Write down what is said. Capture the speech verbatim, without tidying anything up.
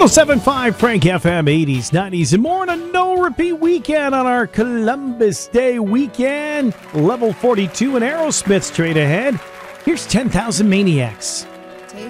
oh seven point five Frank F M, eighties, nineties, and more on a no-repeat weekend on our Columbus Day weekend. Level forty-two and Aerosmith straight ahead. Here's ten thousand Maniacs.